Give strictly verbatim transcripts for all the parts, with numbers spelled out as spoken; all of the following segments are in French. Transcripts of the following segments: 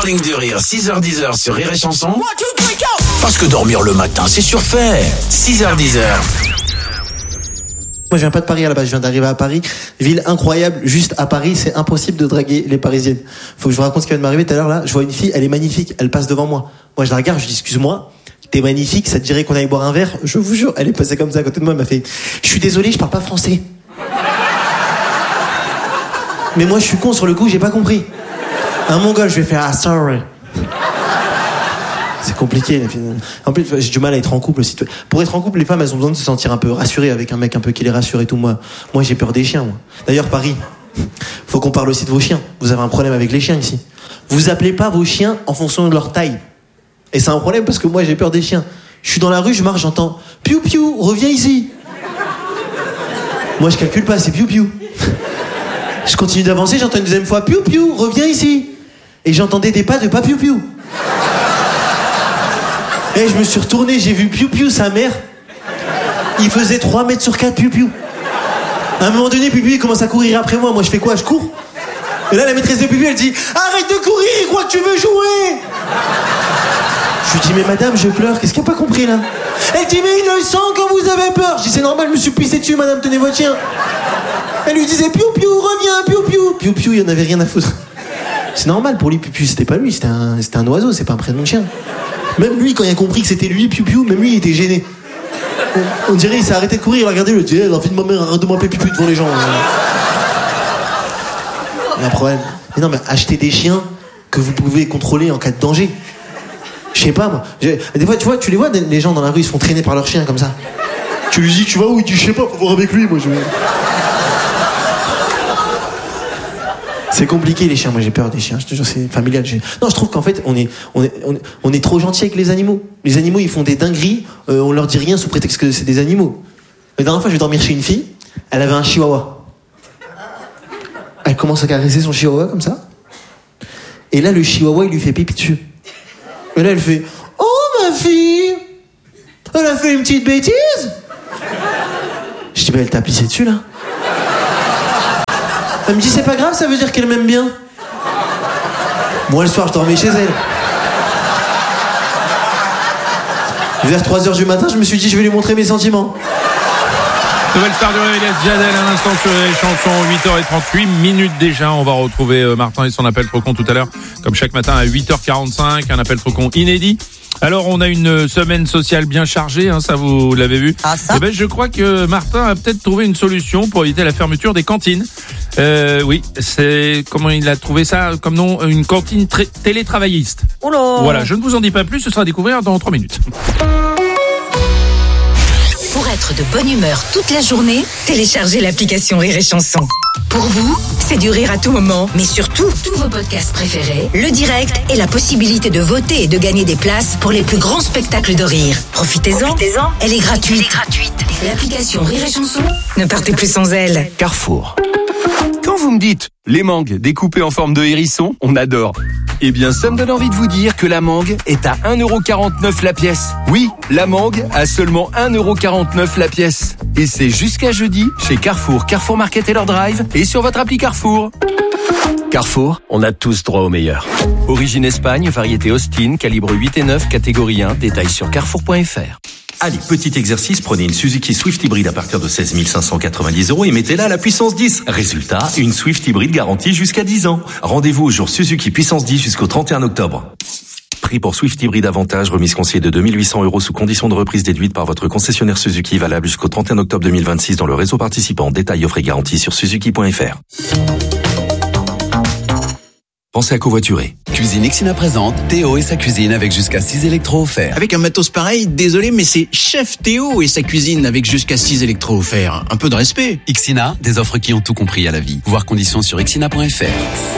morning du rire, six heures dix sur Rire et Chanson. Parce que dormir le matin, c'est surfait. six heures dix. Moi, je viens pas de Paris à la base, je viens d'arriver à Paris. Ville incroyable, juste à Paris, c'est impossible de draguer les Parisiennes. Faut que je vous raconte ce qui vient de m'arriver tout à l'heure là. Je vois une fille, elle est magnifique, elle passe devant moi. Moi, je la regarde, je dis excuse-moi, t'es magnifique, ça te dirait qu'on aille boire un verre? Je vous jure, elle est passée comme ça à côté de moi, elle m'a fait je suis désolé, je parle pas français. Mais moi, je suis con sur le coup, j'ai pas compris. Un mongol, je vais faire ah sorry. C'est compliqué. En plus, j'ai du mal à être en couple aussi. Pour être en couple, les femmes, elles ont besoin de se sentir un peu rassurées avec un mec un peu qui les rassure et tout. Moi, moi, j'ai peur des chiens. Moi. D'ailleurs, Paris, faut qu'on parle aussi de vos chiens. Vous avez un problème avec les chiens ici. Vous appelez pas vos chiens en fonction de leur taille. Et c'est un problème parce que moi, j'ai peur des chiens. Je suis dans la rue, je marche, j'entends piou piou, reviens ici. Moi, je calcule pas, c'est piou piou. Je continue d'avancer, j'entends une deuxième fois piou piou, reviens ici. Et j'entendais des pas de pas piou piou. Et je me suis retourné, j'ai vu Piou Piou, sa mère. Il faisait trois mètres sur quatre, Piou Piou. À un moment donné, Piou Piou, il commence à courir après moi. Moi, je fais quoi? Je cours. Et là, la maîtresse de Piou Piou, elle dit arrête de courir, il croit que tu veux jouer. Je lui dis mais madame, je pleure, qu'est-ce qu'il n'a pas compris là? Elle dit mais il le sent quand vous avez peur. Je dis c'est normal, je me suis pissé dessus, madame, tenez votre chien. Elle lui disait Piou Piou, reviens, Piou Piou. Piou Piou, il en avait rien à foutre. C'est normal pour lui, Piou Piou, c'était pas lui, c'était un, c'était un oiseau, c'est pas un prénom de chien. Même lui, quand il a compris que c'était lui, Piou Piou, même lui, il était gêné. On, on dirait, il s'est arrêté de courir, il a regardé, il a dit, eh, l'enfant de ma mère, arrête de m'appeler Piou Piou devant les gens. Il y a un problème. Mais non, mais achetez des chiens que vous pouvez contrôler en cas de danger. Je sais pas, moi. J'ai, des fois, tu vois, tu les vois, les gens dans la rue, ils se font traîner par leurs chiens, comme ça. Tu lui dis, tu vas où? Il dit, je sais pas, faut voir avec lui, moi, je... C'est compliqué les chiens, moi j'ai peur des chiens, je te jure, c'est familial. J'ai... Non, je trouve qu'en fait on est, on est, on est, on est trop gentil avec les animaux. Les animaux ils font des dingueries, euh, on leur dit rien sous prétexte que c'est des animaux. La dernière fois je vais dormir chez une fille, elle avait un chihuahua. Elle commence à caresser son chihuahua comme ça. Et là le chihuahua il lui fait pipi dessus. Et là elle fait oh ma fille, elle a fait une petite bêtise. Je dis bah elle t'a pissé dessus là. Elle me dit c'est pas grave, ça veut dire qu'elle m'aime bien. Moi le soir je dormais chez elle. Vers trois heures du matin je me suis dit je vais lui montrer mes sentiments. Nouvelle star du réveil, Jadel, un instant sur les chansons, huit heures trente-huit minutes déjà. On va retrouver Martin et son appel trop con tout à l'heure, comme chaque matin à huit heures quarante-cinq, un appel trop con inédit. Alors, on a une semaine sociale bien chargée, hein, ça vous l'avez vu. Ah, ça ? Eh ben, je crois que Martin a peut-être trouvé une solution pour éviter la fermeture des cantines. Euh, oui, c'est comment il a trouvé ça comme nom, une cantine tra- télétravailliste. Oula. Voilà, je ne vous en dis pas plus, ce sera à découvrir dans trois minutes. Pour être de bonne humeur toute la journée, téléchargez l'application Rire et Chanson. Pour vous, c'est du rire à tout moment, mais surtout, tous vos podcasts préférés, le direct et la possibilité de voter et de gagner des places pour les plus grands spectacles de rire. Profitez-en, Profitez-en. Elle est gratuite. Elle est gratuite. L'application Rire et Chanson, ne partez plus sans elle. Carrefour. Quand vous me dites les mangues découpées en forme de hérisson, on adore. Eh bien, ça me donne envie de vous dire que la mangue est à un euro quarante-neuf la pièce. Oui, la mangue à seulement un euro quarante-neuf la pièce. Et c'est jusqu'à jeudi chez Carrefour, Carrefour Market Taylor Drive et sur votre appli Carrefour. Carrefour, on a tous droit au meilleur. Origine Espagne, variété Austin, calibre huit et neuf, catégorie un, détail sur carrefour point f r. Allez, petit exercice, prenez une Suzuki Swift hybride à partir de seize mille cinq cent quatre-vingt-dix euros et mettez-la à la puissance dix. Résultat, une Swift hybride garantie jusqu'à dix ans. Rendez-vous au jour Suzuki puissance dix jusqu'au trente et un octobre. Prix pour Swift hybride avantage, remise conseillée de deux mille huit cents euros sous condition de reprise déduite par votre concessionnaire Suzuki, valable jusqu'au trente et un octobre deux mille vingt-six dans le réseau participant. Détail offre et garantie sur suzuki point f r. Pensez à covoiturer. Cuisine Ixina présente Théo et sa cuisine avec jusqu'à six électros offerts. Avec un matos pareil, désolé, mais c'est Chef Théo et sa cuisine avec jusqu'à six électros offerts. Un peu de respect. Ixina, des offres qui ont tout compris à la vie. Voir conditions sur ixina point f r.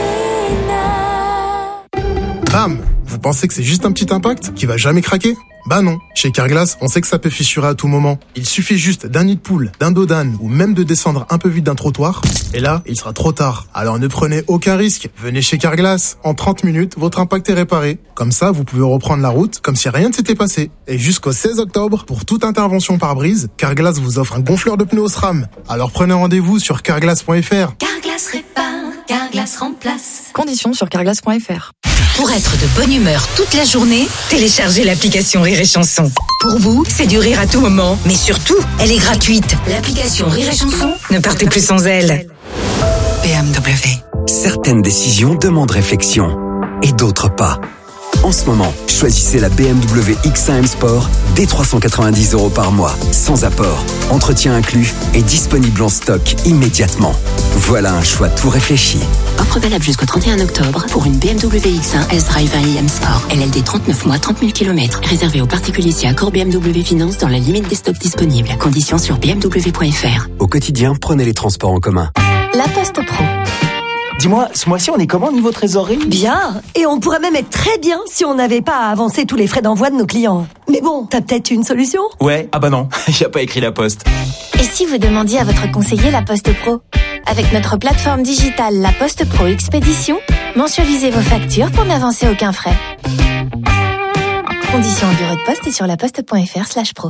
Bam! Vous pensez que c'est juste un petit impact qui va jamais craquer? Bah non. Chez Carglass, on sait que ça peut fissurer à tout moment. Il suffit juste d'un nid de poule, d'un dos d'âne ou même de descendre un peu vite d'un trottoir. Et là, il sera trop tard. Alors ne prenez aucun risque. Venez chez Carglass. En trente minutes, votre impact est réparé. Comme ça, vous pouvez reprendre la route comme si rien ne s'était passé. Et jusqu'au seize octobre, pour toute intervention par brise, Carglass vous offre un gonfleur de pneus SRAM. Alors prenez rendez-vous sur carglass point f r. Carglass répare, Carglass remplace. Conditions sur carglass point f r. Pour être de bonne humeur toute la journée, téléchargez l'application Rire et Chanson. Pour vous, c'est du rire à tout moment, mais surtout, elle est gratuite. L'application Rire et Chanson, ne partez plus sans elle. B M W. Certaines décisions demandent réflexion et d'autres pas. En ce moment, choisissez la B M W X un M Sport dès trois cent quatre-vingt-dix euros par mois, sans apport, entretien inclus et disponible en stock immédiatement. Voilà un choix tout réfléchi. Offre valable jusqu'au trente et un octobre pour une B M W X un S-Drive un i M Sport. L L D trente-neuf mois, trente mille kilomètres. Réservé aux particuliers si accord B M W Finance dans la limite des stocks disponibles. Conditions sur b m w point f r. Au quotidien, prenez les transports en commun. La Poste Pro. Dis-moi, ce mois-ci, on est comment niveau trésorerie ? Bien. Et on pourrait même être très bien si on n'avait pas à avancer tous les frais d'envoi de nos clients. Mais bon, t'as peut-être une solution ? Ouais, ah bah non, y a pas écrit La Poste. Et si vous demandiez à votre conseiller La Poste Pro ? Avec notre plateforme digitale La Poste Pro Expédition, mensualisez vos factures pour n'avancer aucun frais. Conditions au bureau de poste et sur laposte.fr slash pro.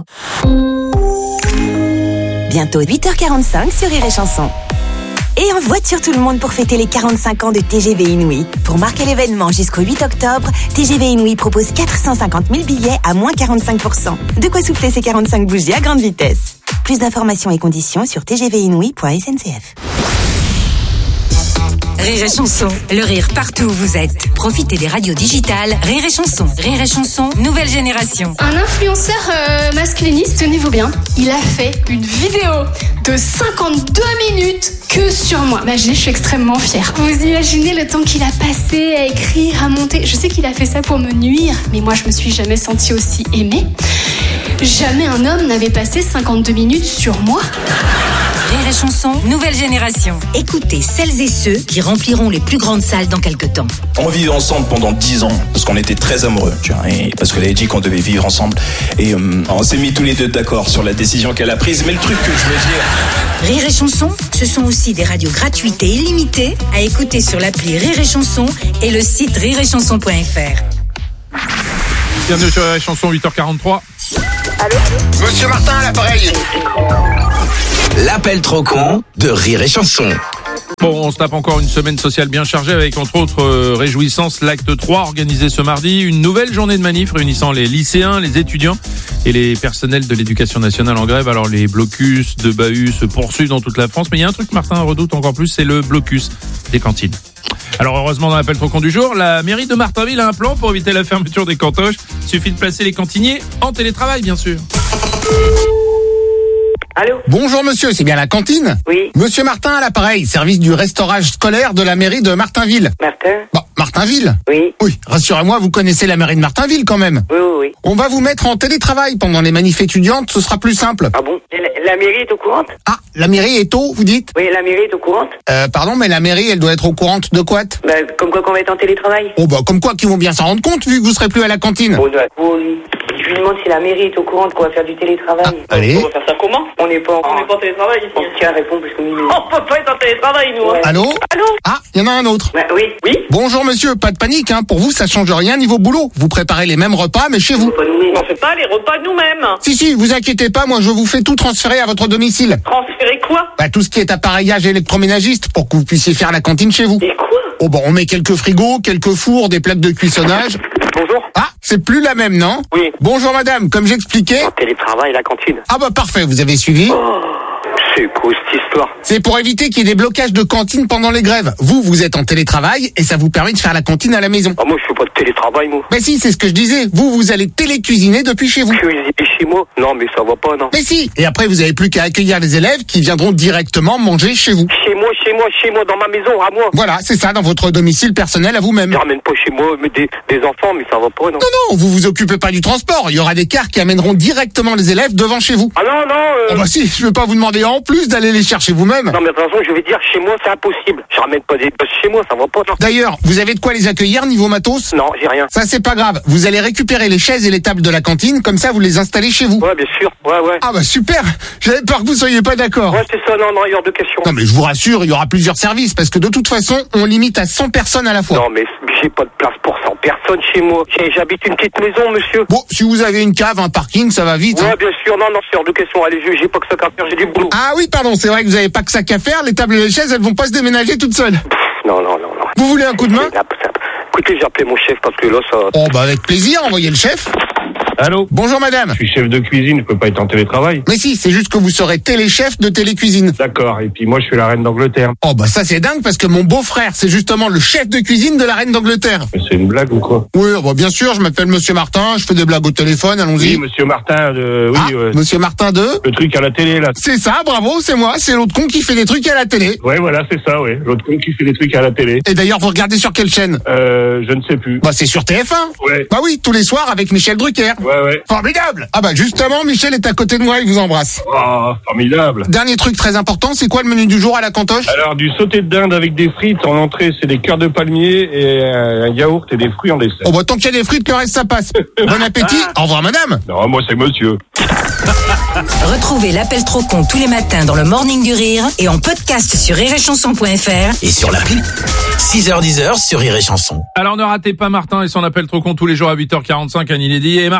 Bientôt huit heures quarante-cinq sur Rire et Chanson. Et en voiture tout le monde pour fêter les quarante-cinq ans de T G V Inouï. Pour marquer l'événement jusqu'au huit octobre, T G V Inouï propose quatre cent cinquante mille billets à moins quarante-cinq pour cent. De quoi souffler ces quarante-cinq bougies à grande vitesse. Plus d'informations et conditions sur t g v inouï point s n c f. Rire et Chanson, le rire partout où vous êtes. Profitez des radios digitales Rire et Chanson. Rire et Chanson, nouvelle génération. Un influenceur euh, masculiniste, tenez-vous bien, il a fait une vidéo de cinquante-deux minutes que sur moi. Imaginez, je suis extrêmement fière. Vous imaginez le temps qu'il a passé à écrire, à monter. Je sais qu'il a fait ça pour me nuire, mais moi je me suis jamais sentie aussi aimée. Jamais un homme n'avait passé cinquante-deux minutes sur moi. Rire et Chanson, nouvelle génération. Écoutez celles et ceux qui rempliront les plus grandes salles dans quelques temps. On vivait ensemble pendant dix ans parce qu'on était très amoureux, tu vois, et parce qu'elle avait dit qu'on devait vivre ensemble. Et euh, on s'est mis tous les deux d'accord sur la décision qu'elle a prise. Mais le truc que je veux dire... Rire et Chanson, ce sont aussi des radios gratuites et illimitées à écouter sur l'appli Rire et Chanson et le site rire et chanson point f r. Bienvenue sur Rire et Chanson, huit heures quarante-trois. Allô ? Monsieur Martin à l'appareil. L'appel trop con de Rire et Chanson. Bon, on se tape encore une semaine sociale bien chargée avec entre autres euh, réjouissance l'acte trois organisé ce mardi, une nouvelle journée de manif réunissant les lycéens, les étudiants et les personnels de l'éducation nationale en grève. Alors les blocus de bahut se poursuivent dans toute la France, mais il y a un truc que Martin redoute encore plus, c'est le blocus des cantines. Alors heureusement dans l'appel trop con du jour, la mairie de Martinville a un plan pour éviter la fermeture des cantoches. Il suffit de placer les cantiniers en télétravail bien sûr. Allô ? Bonjour monsieur, c'est bien la cantine ? Oui. Monsieur Martin à l'appareil, service du restaurage scolaire de la mairie de Martinville. Martin ? Bon, Martinville ? Oui. Oui, rassurez-moi, vous connaissez la mairie de Martinville quand même. Oui, oui, oui. On va vous mettre en télétravail pendant les manifs étudiantes, ce sera plus simple. Ah bon ? La, la mairie est au courant ? Ah, la mairie est au, vous dites ? Oui, la mairie est au courant ? Euh, pardon, mais la mairie, elle doit être au courant de quoi ? Bah, comme quoi qu'on va être en télétravail. Oh bah, comme quoi qu'ils vont bien s'en rendre compte vu que vous serez plus à la cantine. Bon, oui. Je lui demande si la mairie est au courant qu'on va faire du télétravail. Ah, allez. On va faire ça comment ? On n'est pas en... On n'est pas en télétravail ici. On tient à répondre parce qu'on est... On peut pas être en télétravail, nous. Ouais. Allô ? Allô ? Ah, il y en a un autre. Bah, oui. Oui. Bonjour monsieur, pas de panique, hein. Pour vous, ça change rien niveau boulot. Vous préparez les mêmes repas, mais chez vous. On fait pas les repas nous-mêmes. Si, si, vous inquiétez pas, moi je vous fais tout transférer à votre domicile. Transférer quoi ? Bah, tout ce qui est appareillage électroménagiste pour que vous puissiez faire la cantine chez vous. Et quoi ? Oh bon, on met quelques frigos, quelques fours, des plaques de cuissonnage. Bonjour. Ah, c'est plus la même, non ? Oui. Bonjour madame, comme j'expliquais... En télétravail, la cantine. Ah bah parfait, vous avez suivi. Oh, c'est quoi cette histoire ? C'est pour éviter qu'il y ait des blocages de cantine pendant les grèves. Vous, vous êtes en télétravail et ça vous permet de faire la cantine à la maison. Ah, moi je fais pas de télétravail, moi. Mais si, c'est ce que je disais. Vous, vous allez télécuisiner depuis chez vous. Cuisiner chez moi ? Non, mais ça va pas, non. Mais si. Et après, vous avez plus qu'à accueillir les élèves qui viendront directement manger chez vous. Chez moi, chez moi, chez moi, dans ma maison, à moi. Voilà, c'est ça, dans votre domicile personnel à vous-même. Je ramène pas chez moi mais des, des enfants, mais ça va pas, non. Non, non, vous vous occupez pas du transport. Il y aura des cars qui amèneront directement les élèves devant chez vous. Ah non, non. Euh... Oh bah si, je vais pas vous demander en plus d'aller les chercher vous-même. Non, mais de toute façon, je vais dire, chez moi, c'est impossible. Je ramène pas des gosses chez moi, ça va pas, non. D'ailleurs, vous avez de quoi les accueillir niveau matos ? Non, j'ai rien. Ça, c'est pas grave. Vous allez récupérer les chaises et les tables de la cantine, comme ça, vous les installez chez vous. Ouais, bien sûr. Ouais, ouais. Ah bah super. J'avais peur que vous soyez pas d'accord. Ouais, c'est ça, non, non, il y a hors de question. Non, mais je vous rassure, il y aura plusieurs services, parce que de toute façon, on limite à cent personnes à la fois. Non, mais j'ai pas de place pour cent personnes chez moi. J'habite une petite maison, monsieur. Bon, si vous avez une cave, un parking, ça va vite. Ouais, hein. bien sûr. Non, non, c'est hors de question. Allez, j'ai pas que ça qu'à faire, j'ai du boulot. Ah oui, pardon, c'est vrai que vous avez pas que ça qu'à faire. Les tables et les chaises, elles vont pas se déménager toutes seules. Pff, non, non, non, non. Vous voulez un coup de main ? écoutez, j'ai appelé mon chef parce que là, ça... Oh, bah avec plaisir, envoyez le chef. Allô? Bonjour madame. Je suis chef de cuisine, je peux pas être en télétravail. Mais si, c'est juste que vous serez téléchef de télécuisine. D'accord, et puis moi je suis la reine d'Angleterre. Oh bah ça c'est dingue parce que mon beau-frère c'est justement le chef de cuisine de la reine d'Angleterre. Mais c'est une blague ou quoi? Oui, bah bien sûr, je m'appelle Monsieur Martin, je fais des blagues au téléphone, allons-y. Oui, Monsieur Martin de... Oui, ah, euh... Monsieur Martin de... Le truc à la télé là. C'est ça, bravo, c'est moi, c'est l'autre con qui fait des trucs à la télé. Ouais voilà, c'est ça, ouais. L'autre con qui fait des trucs à la télé. Et d'ailleurs, vous regardez sur quelle chaîne? Euh, je ne sais plus. Bah c'est sur T F un. Ouais. Bah oui, tous les soirs avec Michel Drucker. Ouais, ouais. Formidable. Ah bah justement, Michel est à côté de moi, il vous embrasse. Oh, formidable. Dernier truc très important, c'est quoi le menu du jour à la cantoche? Alors, du sauté de dinde avec des frites. En entrée, c'est des cœurs de palmier et un yaourt et des fruits en dessert. Oh bah tant qu'il y a des frites, le reste ça passe. Bon appétit, au revoir madame. Non, moi c'est monsieur. Retrouvez l'appel trop con tous les matins dans le Morning du Rire et en podcast sur rire et chanson point f r et sur l'appli. six heures dix sur Rire et Chanson. Alors ne ratez pas Martin et son appel trop con tous les jours à huit heures quarante-cinq, un inédit. Et